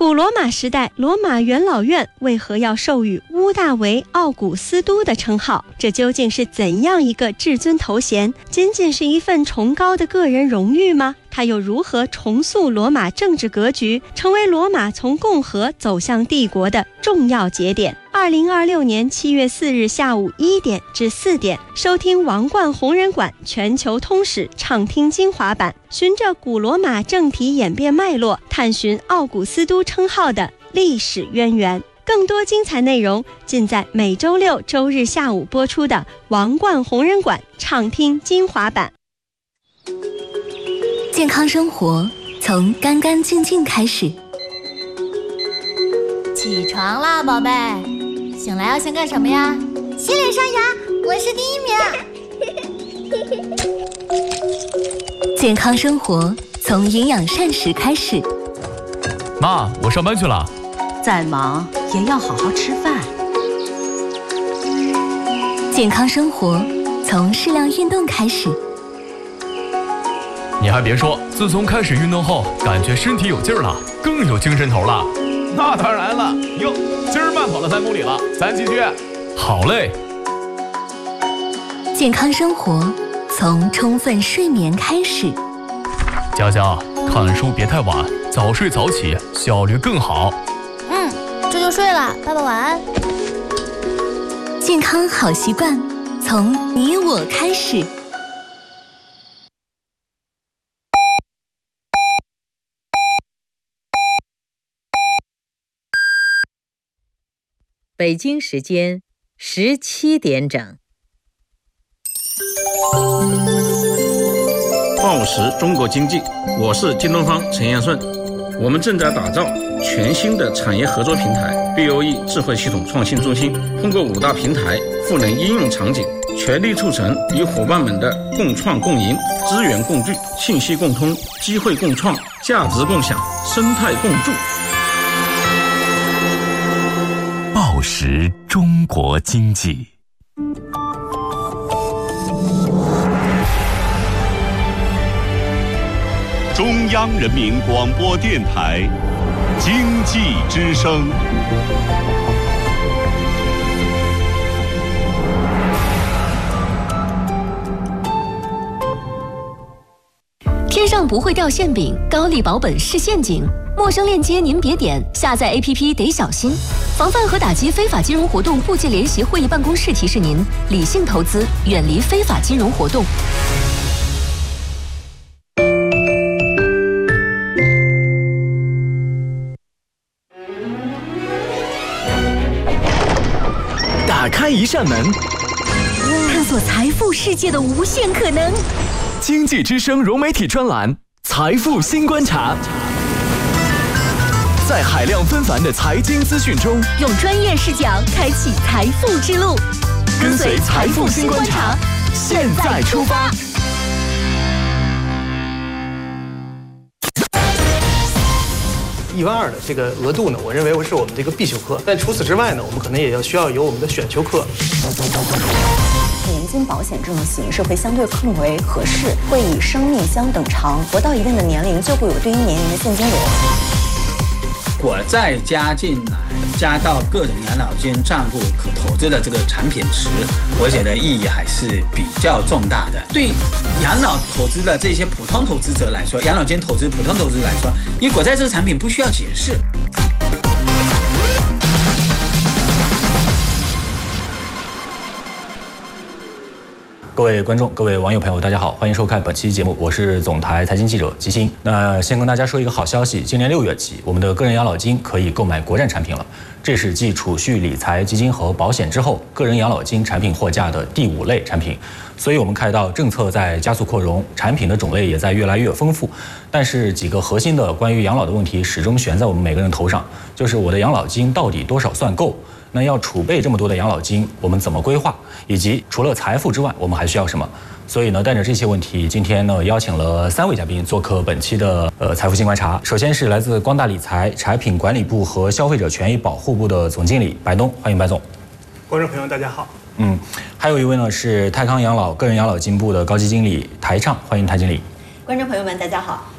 古罗马时代，罗马元老院为何要授予屋大维奥古斯都的称号？这究竟是怎样一个至尊头衔？仅仅是一份崇高的个人荣誉吗？它又如何重塑罗马政治格局，成为罗马从共和走向帝国的重要节点？2026年7月4日下午1点至4点，收听王冠红人馆全球通史畅听精华版，循着古罗马政体演变脉络，探寻奥古斯都称号的历史渊源。更多精彩内容尽在每周六、周日下午播出的王冠红人馆畅听精华版。 健康生活从干干净净开始。 起床啦，宝贝！醒来要先干什么呀？ 洗脸刷牙，我是第1名。 健康生活从营养膳食开始。 妈，我上班去了。 再忙也要好好吃饭。 健康生活从适量运动开始。 你还别说，自从开始运动后，感觉身体有劲儿了，更有精神头了。 那当然了，哟，今儿慢跑了3公里了，咱继续。 好嘞。 健康生活从充分睡眠开始。 佳佳，看书别太晚，早睡早起，效率更好。 这就睡了，爸爸晚安。 健康好习惯从你我开始。 北京时间17点整。 报时中国经济，我是京东方陈彦顺。我们正在打造全新的产业合作平台 BOE 智慧系统创新中心，通过5大平台赋能应用场景，全力促成与伙伴们的共创共赢、资源共聚、信息共通、机会共创、价值共享、生态共筑。 报时中国经济。 中央人民广播电台经济之声。 天上不会掉馅饼，高利保本是陷阱。陌生链接您别点，下载 APP 得小心。防范和打击非法金融活动部际联席会议办公室提示您：理性投资，远离非法金融活动。 打开一扇门， 探索财富世界的无限可能。 经济之声融媒体专栏《财富新观察》。在海量纷繁的财经资讯中， 用专业视角开启财富之路， 跟随财富新观察，现在出发。 1万2的这个额度呢，我认为是我们的一个必修课。但除此之外呢，我们可能也需要有我们的选修课。 年金保险这种形式会相对更为合适，会以生命相等长，活到一定的年龄就会有对应年龄的现金流。 我再加进来，加到个人养老金账户可投资的这个产品池，我觉得意义还是比较重大的。对养老投资的这些普通投资者来说，养老金投资普通投资者来说，因为国债这个产品不需要解释。 各位观众、各位网友朋友，大家好，欢迎收看本期节目，我是总台财经记者吉星。那先跟大家说一个好消息，今年6月起，我们的个人养老金可以购买国债产品了。这是继储蓄、理财、基金和保险之后，个人养老金产品货架的第5类产品。所以我们看到政策在加速扩容，产品的种类也在越来越丰富。但是几个核心的关于养老的问题始终悬在我们每个人头上，就是我的养老金到底多少算够？那要储备这么多的养老金，我们怎么规划？以及除了财富之外，我们还需要什么？所以呢，带着这些问题，今天呢邀请了3位嘉宾做客本期的财富新观察。首先是来自光大理财产品管理部和消费者权益保护部的总经理白东，欢迎白总。 观众朋友大家好。 还有一位呢是泰康养老个人养老金部的高级经理台畅，欢迎台经理。 观众朋友们大家好。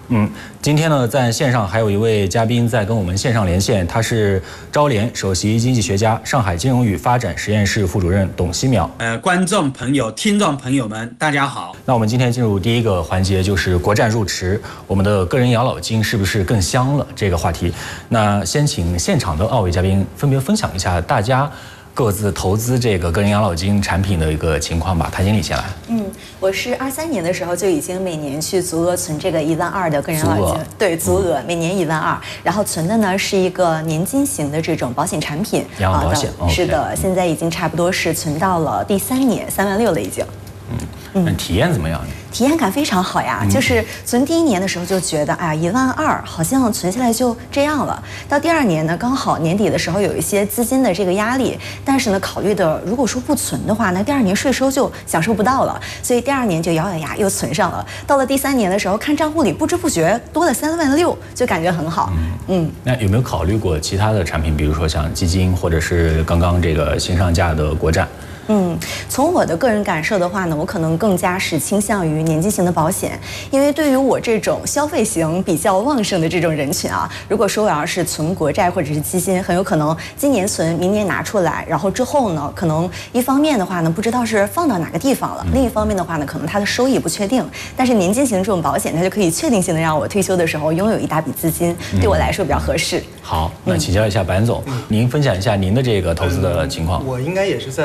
今天呢，在线上还有一位嘉宾在跟我们线上连线，他是招联首席经济学家、上海金融与发展实验室副主任董希淼。 观众朋友、听众朋友们，大家好。 那我们今天进入第一个环节，就是国债入池，我们的个人养老金是不是更香了这个话题。那先请现场的2位嘉宾分别分享一下大家各自投资这个个人养老金产品的一个情况吧。谭经理先来。 我是23年的时候就已经每年去足额存这个12000的个人养老金，对，足额每年12000，然后存的呢是一个年金型的这种保险产品， 养老保险， 是的，现在已经差不多是存到了第3年，36000了已经。 那体验怎么样呢？ 体验感非常好呀，就是存第1年的时候就觉得，哎呀，12000好像存下来就这样了。到第2年呢，刚好年底的时候有一些资金的这个压力，但是呢，考虑的如果说不存的话，那第2年税收就享受不到了，所以第2年就咬咬牙又存上了。到了第3年的时候，看账户里不知不觉多了36000，就感觉很好。 那有没有考虑过其他的产品，比如说像基金，或者是刚刚这个新上架的国债？ 从我的个人感受的话呢，我可能更加是倾向于年金型的保险，因为对于我这种消费型比较旺盛的这种人群啊，如果说我要是存国债或者是基金，很有可能今年存，明年拿出来，然后之后呢，可能一方面的话呢，不知道是放到哪个地方了，另一方面的话呢，可能它的收益不确定。但是年金型这种保险，它就可以确定性的让我退休的时候拥有一大笔资金，对我来说比较合适。 好，那请教一下白总，您分享一下您的这个投资的情况。 我应该也是在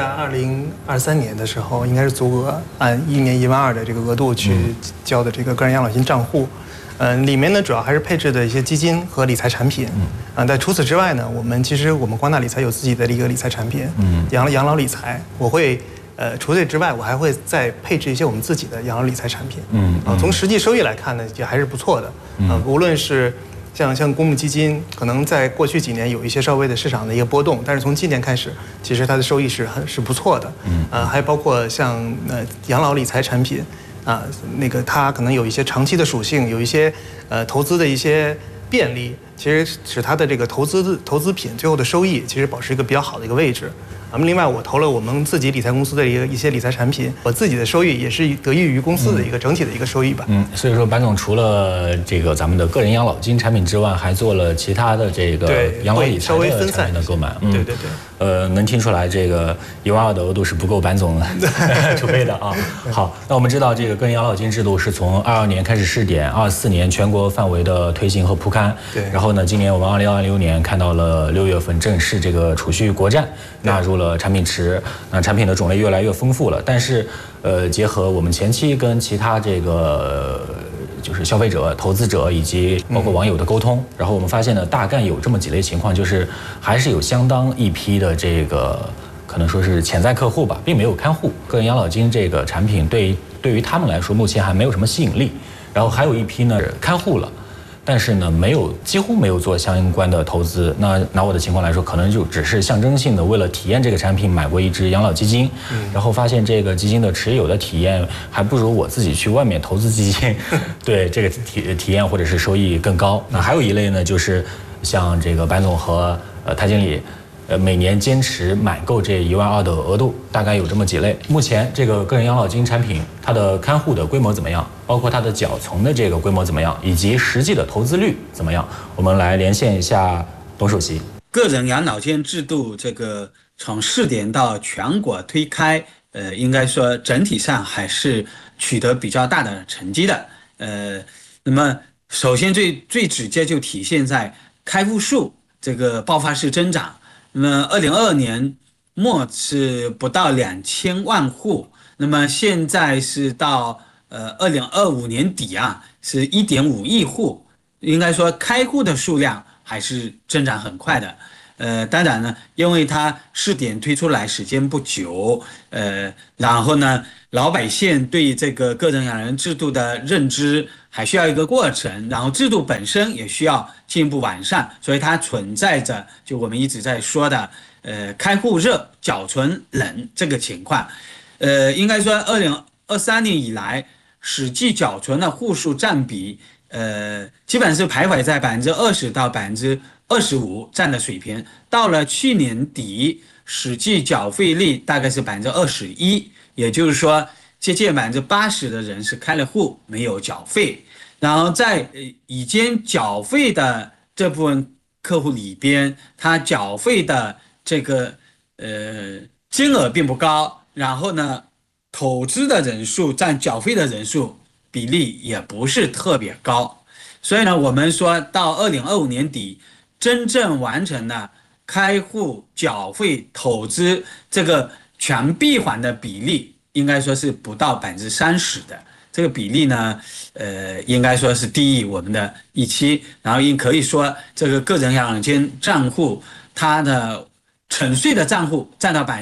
2023年的时候，应该是足额按1年12000的这个额度去交的这个个人养老金账户。里面呢主要还是配置的一些基金和理财产品。但除此之外呢，我们光大理财有自己的一个理财产品，养老理财。我会除此之外，我还会再配置一些我们自己的养老理财产品。从实际收益来看呢，也还是不错的。无论是像公募基金，可能在过去几年有一些稍微的市场的一个波动，但是从今年开始，其实它的收益是不错的。还包括像养老理财产品，它可能有一些长期的属性，有一些投资的一些便利，其实使它的这个投资品最后的收益其实保持一个比较好的一个位置。另外我投了我们自己理财公司的一些理财产品，我自己的收益也是得益于公司的一个整体的一个收益吧。 所以说白总除了这个咱们的个人养老金产品之外，还做了其他的这个养老理财的产品的购买。 对。 能听出来这个12000的额度是不够白总储备的啊。好，那我们知道这个个人养老金制度是从22年开始试点，24年全国范围的推行和铺开。 对。 然后呢，今年我们2026年看到了6月份正式这个储蓄国债纳入了产品池，那产品的种类越来越丰富了。但是，结合我们前期跟其他这个就是消费者、投资者以及包括网友的沟通，然后我们发现呢，大概有这么几类情况，就是还是有相当一批的这个可能说是潜在客户吧，并没有看护个人养老金这个产品，对于他们来说目前还没有什么吸引力。然后还有一批呢看护了。但是呢，几乎没有做相关的投资。那拿我的情况来说，可能就只是象征性的为了体验这个产品买过一只养老基金，然后发现这个基金的持有的体验还不如我自己去外面投资基金，对这个体验或者是收益更高。那还有一类呢，就是像这个白总和谭经理。每年坚持买够这12000的额度，大概有这么几类。目前这个个人养老金产品，它的看护的规模怎么样？包括它的缴存的这个规模怎么样？以及实际的投资率怎么样？我们来连线一下董首席。 个人养老金制度这个从试点到全国推开，应该说整体上还是取得比较大的成绩的。那么首先最直接就体现在开户数这个爆发式增长。那么2022年末是不到2000万户，那么现在是到2025年底是1.5亿户，应该说开户的数量还是增长很快的。当然呢，因为它试点推出来时间不久，然后呢，老百姓对这个个人养老制度的认知还需要一个过程，然后制度本身也需要进一步完善，所以它存在着就我们一直在说的开户热、缴存冷这个情况。应该说2023年以来，实际缴存的户数占比，基本是徘徊在20%到25%占的水平。到了去年底，实际缴费率大概是21%，也就是说接近80%的人是开了户没有缴费。 然后在已经缴费的这部分客户里边，他缴费的这个金额并不高，然后呢，投资的人数占缴费的人数比例也不是特别高，所以呢，我们说到2025年底，真正完成了开户、缴费、投资这个全闭环的比例，应该说是不到30%的。这个比例呢，应该说是低于我们的预期。然后可以说，这个个人养老金账户，它的沉睡的账户占到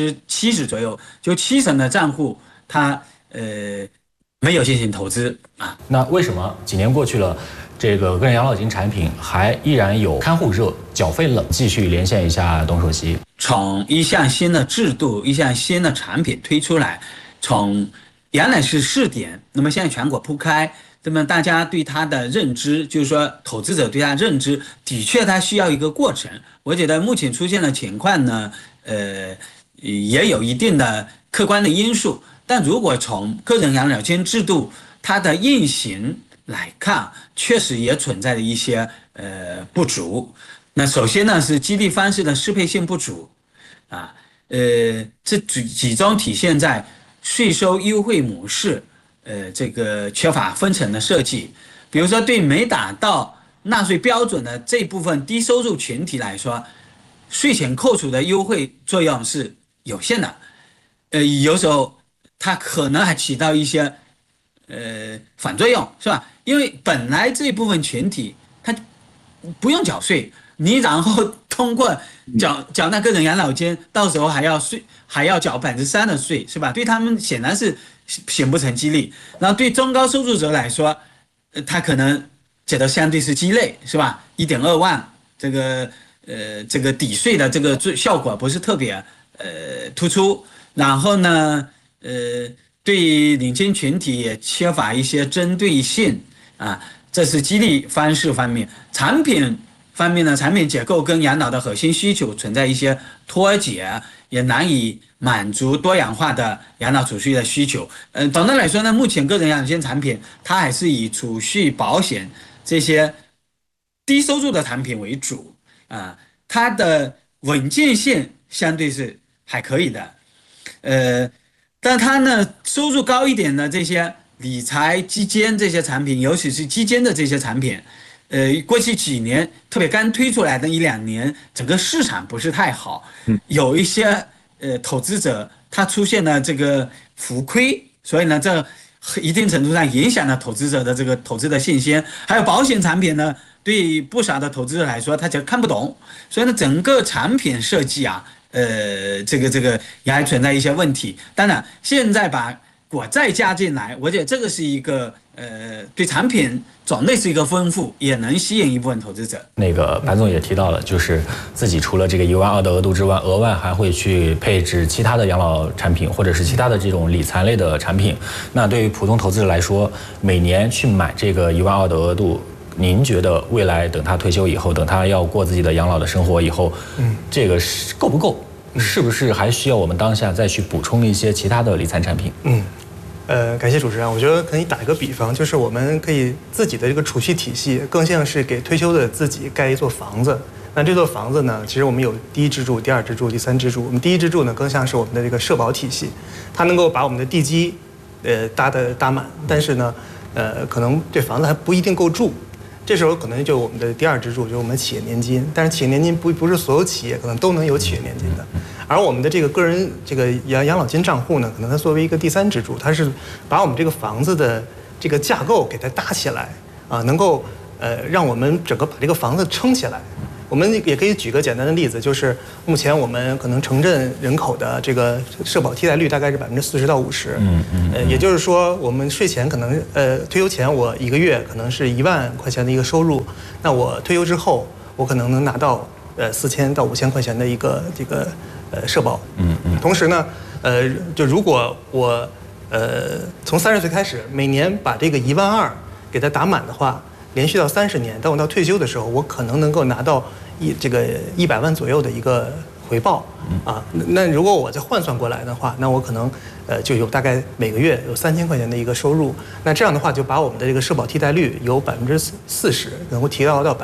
70%左右，就70%的账户它没有进行投资啊。 那为什么几年过去了，这个个人养老金产品还依然有看护热、缴费冷？继续连线一下董首席。 从一项新的制度、一项新的产品推出来，从原来是试点，那么现在全国铺开，那么大家对它的认知，就是说投资者对它认知，的确它需要一个过程。我觉得目前出现的情况呢，也有一定的客观的因素，但如果从个人养老金制度它的运行来看，确实也存在着一些不足。那首先呢是激励方式的适配性不足啊，这集中体现在税收优惠模式，这个缺乏分层的设计。比如说，对没达到纳税标准的这部分低收入群体来说，税前扣除的优惠作用是有限的。有时候它可能还起到一些反作用，是吧？因为本来这部分群体它不用缴税，你然后通过缴纳个人养老金，到时候还要缴3%的税，是吧？对他们显然是形不成激励。然后对中高收入者来说，他可能觉得相对是鸡肋，是吧？1.2万这个抵税的这个效果不是特别突出。然后呢，对领金群体也缺乏一些针对性啊，这是激励方式方面。产品方面呢，产品结构跟养老的核心需求存在一些脱节，也难以满足多样化的养老储蓄的需求。总的来说呢，目前个人养老金产品它还是以储蓄、保险这些低收入的产品为主啊，它的稳健性相对是还可以的。但它呢，收入高一点的这些理财基金这些产品，尤其是基金的这些产品，过去几年，特别刚推出来的1-2年，整个市场不是太好，有一些投资者他出现了这个浮亏，所以呢，这一定程度上影响了投资者的这个投资的信心。还有保险产品呢，对不少的投资者来说，他就看不懂，所以呢，整个产品设计啊，这个也还存在一些问题。当然，现在把国债加进来，我觉得这个是一个对产品种类是一个丰富，也能吸引一部分投资者。 那个白总也提到了，就是自己除了这个1万2的额度之外，额外还会去配置其他的养老产品，或者是其他的这种理财类的产品。那对于普通投资者来说，每年去买这个1万2的额度，您觉得未来等他退休以后，等他要过自己的养老的生活以后，这个够不够？是不是还需要我们当下再去补充一些其他的理财产品？ 感谢主持人。我觉得可以打一个比方，就是我们可以自己的这个储蓄体系，更像是给退休的自己盖一座房子。那这座房子呢，其实我们有第一支柱、第二支柱、第三支柱。我们第一支柱呢，更像是我们的这个社保体系，它能够把我们的地基搭满，但是呢，可能这房子还不一定够住。这时候可能就我们的第二支柱，就是我们企业年金。但是企业年金不是所有企业可能都能有企业年金的，而我们的这个个人这个养老金账户呢，可能它作为一个第三支柱，它是把我们这个房子的这个架构给它搭起来啊，能够让我们整个把这个房子撑起来。我们也可以举个简单的例子，就是目前我们可能城镇人口的这个社保替代率大概是40%到50%，也就是说我们税前可能退休前我一个月可能是1万块钱的一个收入，那我退休之后我可能能拿到4000到5000块钱的一个这个社保，同时呢就如果我从30岁开始每年把这个1万2给它打满的话，连续到30年，当我到退休的时候，我可能能够拿到100万左右的一个回报啊。那如果我再换算过来的话，那我可能就有大概每个月有3000块钱的一个收入。那这样的话，就把我们的这个社保替代率由40%能够提高到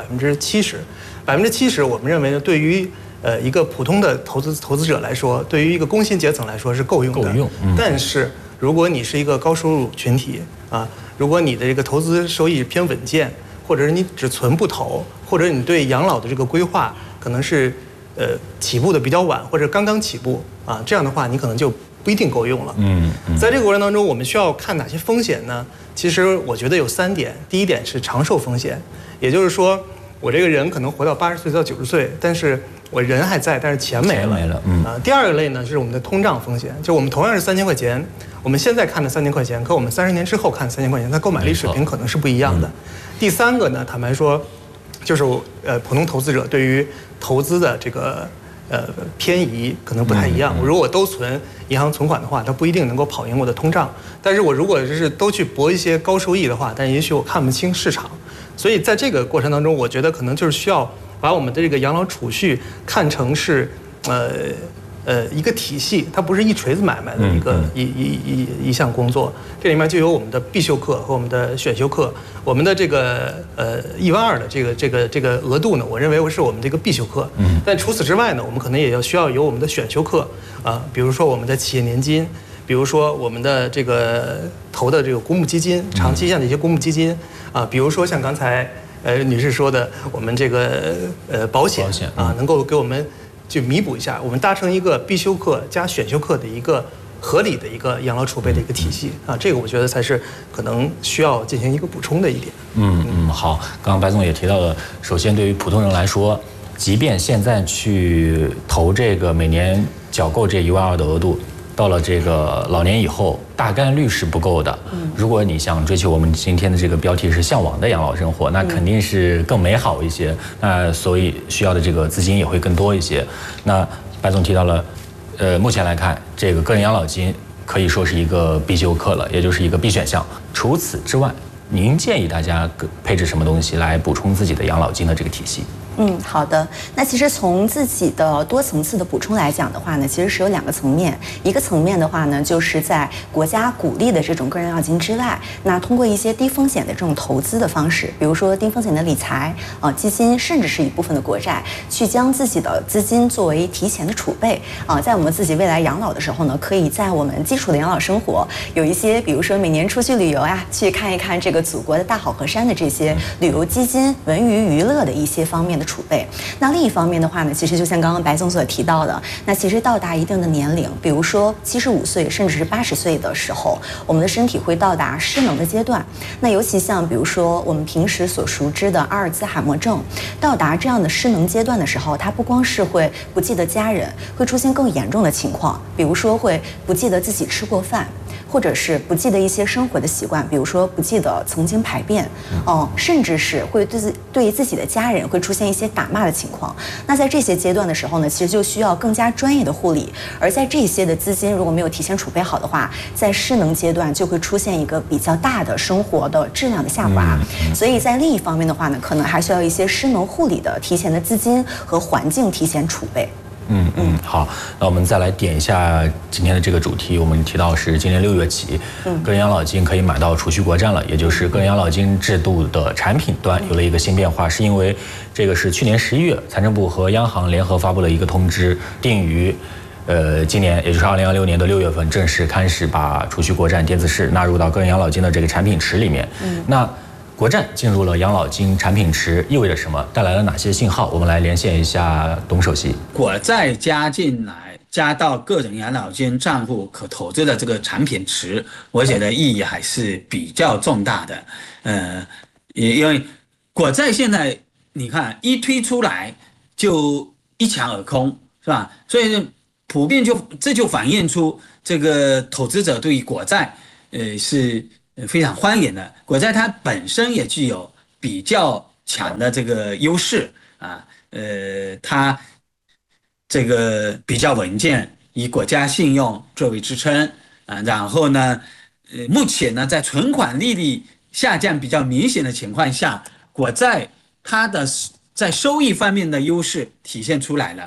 70%，70%我们认为呢，对于一个普通的投资者来说，对于一个工薪阶层来说是够用的。但是如果你是一个高收入群体啊，如果你的这个投资收益偏稳健，或者是你只存不投，或者你对养老的这个规划可能是起步的比较晚，或者刚刚起步啊，这样的话你可能就不一定够用了。在这个过程当中，我们需要看哪些风险呢？其实我觉得有3点。第一点是长寿风险，也就是说我这个人可能活到80岁到90岁，但是我人还在，但是钱没了。第二个类呢是我们的通胀风险，就我们同样是3000块钱，我们现在看的3000块钱，和我们30年之后看3000块钱，它购买力水平可能是不一样的。第三个呢，坦白说，就是普通投资者对于投资的这个偏移可能不太一样。如果我都存银行存款的话，它不一定能够跑赢我的通胀。但是我如果是都去博一些高收益的话，但也许我看不清市场。所以在这个过程当中，我觉得可能就是需要把我们的这个养老储蓄看成是一个体系，它不是一锤子买卖的一项工作。这里面就有我们的必修课和我们的选修课。我们的这个12000的这个额度呢，我认为是我们这个必修课。但除此之外呢，我们可能也需要有我们的选修课啊，比如说我们的企业年金，比如说我们的这个投的这个公募基金，长期向的一些公募基金啊，比如说像刚才女士说的，我们这个保险啊，能够给我们去弥补一下，我们搭成一个必修课加选修课的一个合理的一个养老储备的一个体系啊，这个我觉得才是可能需要进行一个补充的一点。 好，刚刚白总也提到了，首先对于普通人来说，即便现在去投这个每年缴够这12000的额度，到了这个老年以后，大概率是不够的。如果你想追求我们今天的这个标题是向往的养老生活，那肯定是更美好一些。那所以需要的这个资金也会更多一些。那白总提到了，目前来看，这个个人养老金可以说是一个必修课了，也就是一个必选项。除此之外，您建议大家配置什么东西来补充自己的养老金的这个体系？ 好的。那其实从自己的多层次的补充来讲的话呢，其实是有2个层面。一个层面的话呢，就是在国家鼓励的这种个人养老金之外，那通过一些低风险的这种投资的方式，比如说低风险的理财基金，甚至是一部分的国债，去将自己的资金作为提前的储备在我们自己未来养老的时候呢，可以在我们基础的养老生活有一些，比如说每年出去旅游呀，去看一看这个祖国的大好河山的这些旅游基金、文娱娱乐的一些方面的储备。那另一方面的话呢，其实就像刚刚白总所提到的，那其实到达一定的年龄，比如说75岁甚至是80岁的时候，我们的身体会到达失能的阶段。那尤其像比如说我们平时所熟知的阿尔兹海默症，到达这样的失能阶段的时候，它不光是会不记得家人，会出现更严重的情况，比如说会不记得自己吃过饭，或者是不记得一些生活的习惯，比如说不记得曾经排便，甚至是会对自己的家人会出现一些打骂的情况。那在这些阶段的时候呢，其实就需要更加专业的护理。而在这些的资金如果没有提前储备好的话，在失能阶段就会出现一个比较大的生活的质量的下滑。所以在另一方面的话呢，可能还需要一些失能护理的提前的资金和环境提前储备。 好，那我们再来点一下今天的这个主题。我们提到是今年6月起，个人养老金可以买到储蓄国债了，也就是个人养老金制度的产品端有了一个新变化，是因为这个是去年11月，财政部和央行联合发布了一个通知，定于今年也就是2026年的6月份正式开始把储蓄国债电子式纳入到个人养老金的这个产品池里面。那国债进入了养老金产品池意味着什么？带来了哪些信号？我们来连线一下董首席。 国债加进来，加到个人养老金账户可投资的这个产品池，我觉得意义还是比较重大的。因为国债现在你看一推出来就一抢而空，是吧？所以普遍这就反映出这个投资者对于国债是非常欢迎的。国债它本身也具有比较强的这个优势啊，它这个比较稳健，以国家信用作为支撑啊。然后呢，目前呢在存款利率下降比较明显的情况下，国债它的在收益方面的优势体现出来了。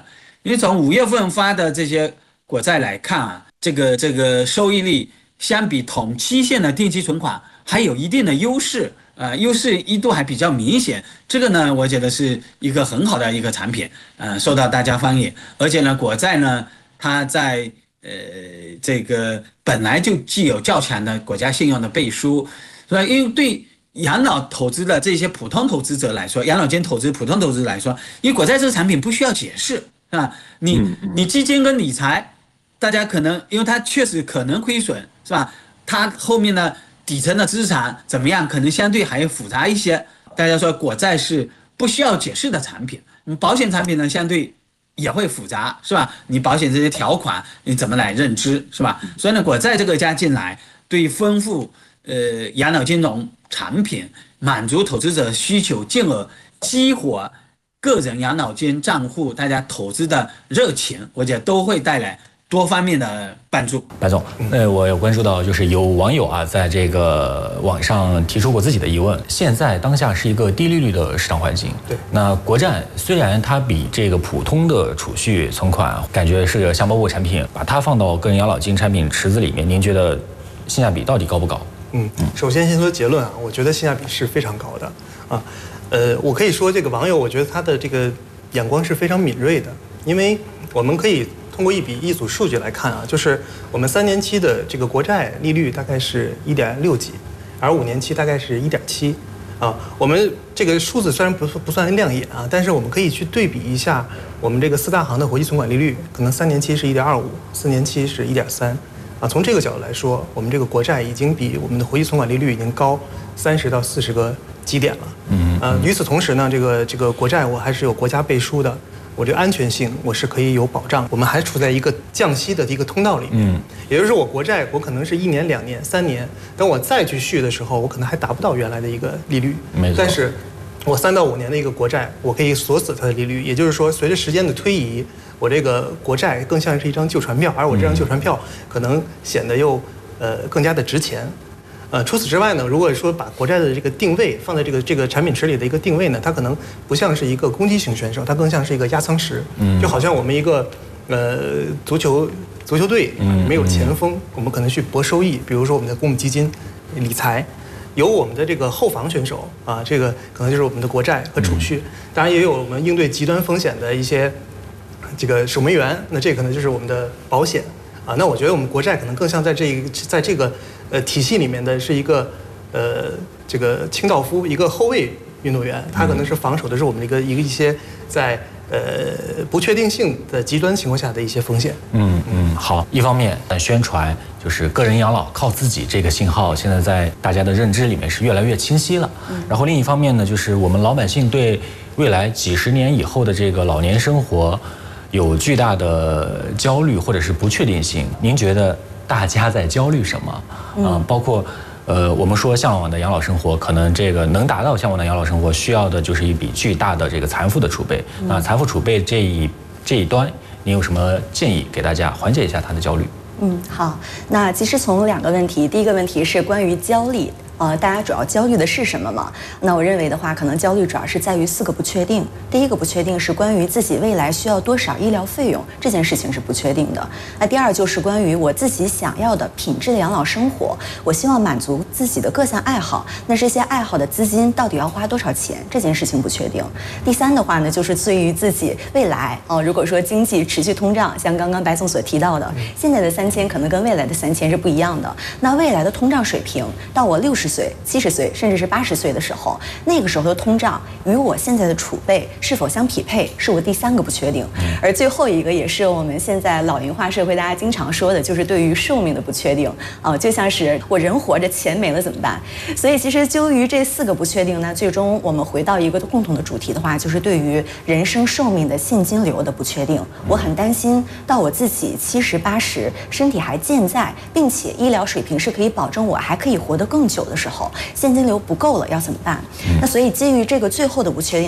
因为从5月份发的这些国债来看啊，这个收益率相比同期限的定期存款还有一定的优势，优势一度还比较明显。这个呢，我觉得是一个很好的一个产品，受到大家欢迎。而且呢，国债呢，它在这个本来就具有较强的国家信用的背书，所以因为对养老投资的这些普通投资者来说，养老金投资普通投资来说，因为国债这个产品不需要解释，是吧？你基金跟理财，大家可能因为它确实可能亏损，是吧？它后面的底层的资产怎么样，可能相对还复杂一些。大家说国债是不需要解释的产品，保险产品呢相对也会复杂，是吧？你保险这些条款你怎么来认知，是吧？所以呢，国债这个加进来，对丰富养老金融产品，满足投资者需求，进而激活个人养老金账户大家投资的热情，我觉得都会带来多方面的帮助。 白总，我有关注到，就是有网友啊，在这个网上提出过自己的疑问。现在当下是一个低利率的市场环境， 对， 那国债虽然它比这个普通的储蓄存款感觉是个香饽饽产品，把它放到个人养老金产品池子里面，您觉得性价比到底高不高？ 首先先说结论啊，我觉得性价比是非常高的啊。我可以说这个网友，我觉得他的这个眼光是非常敏锐的，因为我们可以通过一组数据来看啊，就是我们3年期的这个国债利率大概是1.6几，而5年期大概是1.7啊。我们这个数字虽然不算亮眼啊，但是我们可以去对比一下我们这个4大行的活期存款利率，可能3年期是1.25，4年期是1.3。啊，从这个角度来说，我们这个国债已经比我们的活期存款利率已经高30到40个基点了。与此同时呢，这个国债我还是有国家背书的，我这个安全性我是可以有保障。我们还处在一个降息的一个通道里面，也就是我国债我可能是1年、2年、3年，等我再去续的时候，我可能还达不到原来的一个利率。但是我3到5年的一个国债，我可以锁死它的利率，也就是说，随着时间的推移，我这个国债更像是一张旧船票，而我这张旧船票可能显得又更加的值钱。除此之外呢，如果说把国债的这个定位放在这个产品池里的一个定位呢，它可能不像是一个攻击型选手，它更像是一个压舱石。就好像我们一个足球队没有前锋，我们可能去搏收益，比如说我们的公募基金、理财。有我们的这个后防选手啊，这个可能就是我们的国债和储蓄，当然也有我们应对极端风险的一些这个守门员，那这可能就是我们的保险啊。那我觉得我们国债可能更像在这个体系里面的是一个这个清道夫，一个后卫运动员，他可能是防守的是我们一些在不确定性的极端情况下的一些风险。 好，一方面宣传就是个人养老靠自己这个信号，现在在大家的认知里面是越来越清晰了。然后另一方面呢，就是我们老百姓对未来几十年以后的这个老年生活有巨大的焦虑或者是不确定性。您觉得大家在焦虑什么？包括我们说向往的养老生活，可能这个能达到向往的养老生活，需要的就是一笔巨大的这个财富的储备。那财富储备这一端，您有什么建议给大家缓解一下他的焦虑？ 好，那其实从2个问题，第一个问题是关于焦虑。大家主要焦虑的是什么嘛？那我认为的话，可能焦虑主要是在于4个不确定。第一个不确定是关于自己未来需要多少医疗费用，这件事情是不确定的。那第2就是关于我自己想要的品质的养老生活，我希望满足自己的各项爱好，那这些爱好的资金到底要花多少钱，这件事情不确定。第3的话呢，就是对于自己未来如果说经济持续通胀，像刚刚白总所提到的，现在的3000可能跟未来的3000是不一样的。那未来的通胀水平到我60岁、70岁，甚至是80岁的时候，那个时候的通胀与我现在的储备是否相匹配，是我第3个不确定。而最后一个也是我们现在老龄化社会大家经常说的，就是对于寿命的不确定就像是我人活着钱没了怎么办？所以其实就于这4个不确定呢，最终我们回到一个共同的主题的话，就是对于人生寿命的现金流的不确定。我很担心到我自己70、80，身体还健在，并且医疗水平是可以保证我还可以活得更久的时候，现金流不够了要怎么办？那所以基于这个最后的不确定。